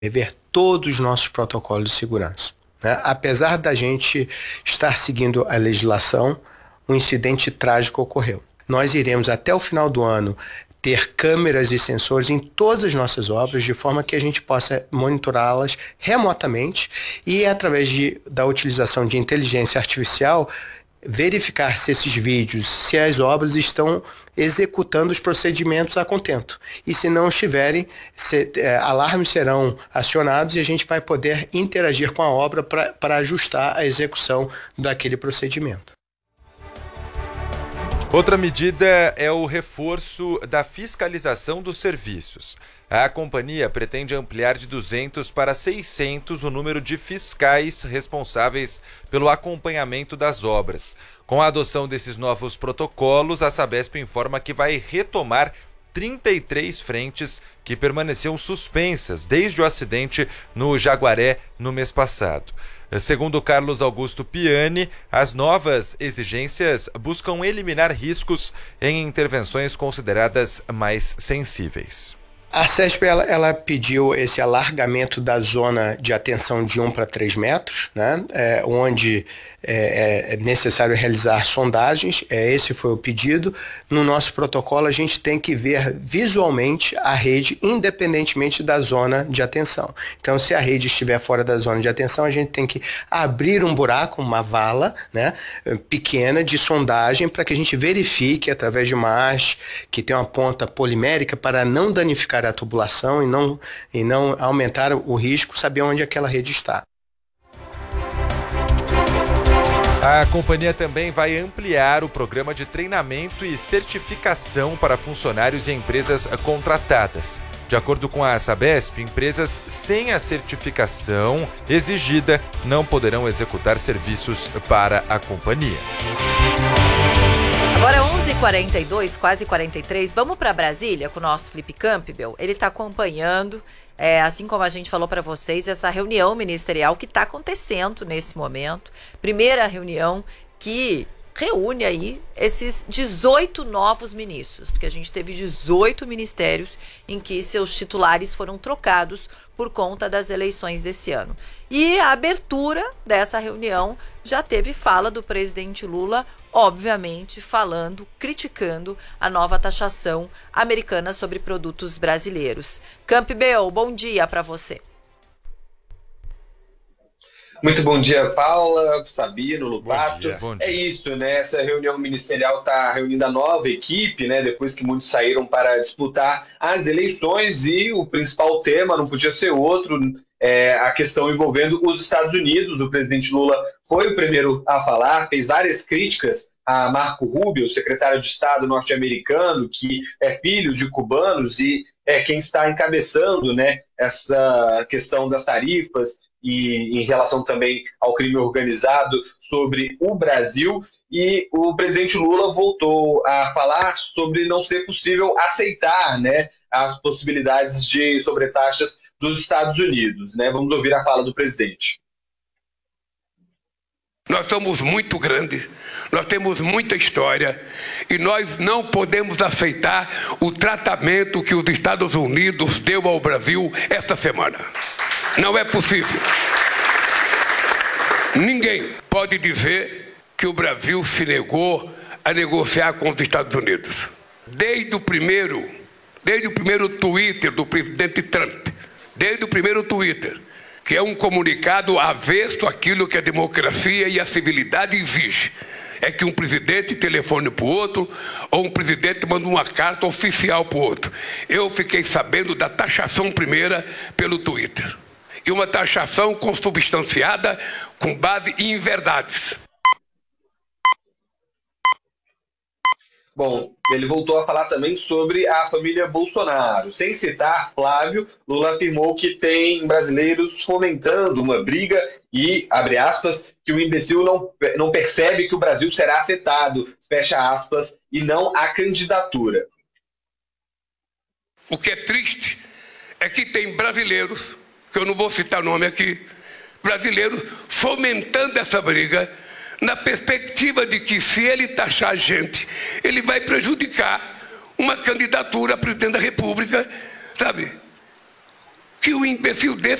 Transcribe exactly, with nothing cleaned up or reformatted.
rever todos os nossos protocolos de segurança. Né? Apesar da gente estar seguindo a legislação, um incidente trágico ocorreu. Nós iremos até o final do ano ter câmeras e sensores em todas as nossas obras, de forma que a gente possa monitorá-las remotamente e, através de, da utilização de inteligência artificial, verificar se esses vídeos, se as obras estão executando os procedimentos a contento. E se não estiverem, se, é, alarmes serão acionados e a gente vai poder interagir com a obra para ajustar a execução daquele procedimento. Outra medida é o reforço da fiscalização dos serviços. A companhia pretende ampliar de duzentos para seiscentos o número de fiscais responsáveis pelo acompanhamento das obras. Com a adoção desses novos protocolos, a Sabesp informa que vai retomar trinta e três frentes que permaneciam suspensas desde o acidente no Jaguaré no mês passado. Segundo Carlos Augusto Piani, as novas exigências buscam eliminar riscos em intervenções consideradas mais sensíveis. A CESP ela, ela pediu esse alargamento da zona de atenção de um para três metros, né? É, onde é, é necessário realizar sondagens. É, esse foi o pedido. No nosso protocolo, a gente tem que ver visualmente a rede, independentemente da zona de atenção. Então, se a rede estiver fora da zona de atenção, a gente tem que abrir um buraco, uma vala, né, pequena de sondagem, para que a gente verifique, através de uma haste que tem uma ponta polimérica, para não danificar a tubulação e não, e não aumentar o risco, saber onde aquela rede está. A companhia também vai ampliar o programa de treinamento e certificação para funcionários e empresas contratadas. De acordo com a Sabesp, empresas sem a certificação exigida não poderão executar serviços para a companhia. Agora onze e quarenta e dois, quase quarenta e três, vamos para Brasília com o nosso Felipe Campbell. Ele está acompanhando, é, assim como a gente falou para vocês, essa reunião ministerial que está acontecendo nesse momento. Primeira reunião que reúne aí esses dezoito novos ministros, porque a gente teve dezoito ministérios em que seus titulares foram trocados por conta das eleições desse ano. E a abertura dessa reunião já teve fala do presidente Lula, obviamente falando, criticando a nova taxação americana sobre produtos brasileiros. Campbell, bom dia para você. Muito bom dia, Paula, Sabino, Lupato. Bom dia, bom dia. É isso, né? Essa reunião ministerial está reunindo a nova equipe, né? Depois que muitos saíram para disputar as eleições, e o principal tema não podia ser outro, é a questão envolvendo os Estados Unidos. O presidente Lula foi o primeiro a falar, fez várias críticas a Marco Rubio, secretário de Estado norte-americano, que é filho de cubanos e é quem está encabeçando, né, essa questão das tarifas e em relação também ao crime organizado sobre o Brasil. E o presidente Lula voltou a falar sobre não ser possível aceitar, né, as possibilidades de sobretaxas dos Estados Unidos, né? Vamos ouvir a fala do presidente. Nós somos muito grandes, nós temos muita história e nós não podemos aceitar o tratamento que os Estados Unidos deu ao Brasil esta semana. Não é possível. Ninguém pode dizer que o Brasil se negou a negociar com os Estados Unidos. Desde o primeiro, desde o primeiro Twitter do presidente Trump, desde o primeiro Twitter, que é um comunicado avesso àquilo que a democracia e a civilidade exigem. É que um presidente telefone para o outro, ou um presidente manda uma carta oficial para o outro. Eu fiquei sabendo da taxação primeira pelo Twitter. E uma taxação consubstanciada com base em verdades. Bom, ele voltou a falar também sobre a família Bolsonaro. Sem citar Flávio, Lula afirmou que tem brasileiros fomentando uma briga e, abre aspas, que o imbecil não, não percebe que o Brasil será afetado, fecha aspas, e não a candidatura. O que é triste é que tem brasileiros, que eu não vou citar nome aqui, brasileiros fomentando essa briga, na perspectiva de que, se ele taxar a gente, ele vai prejudicar uma candidatura a presidente da República, sabe? que o imbecil desse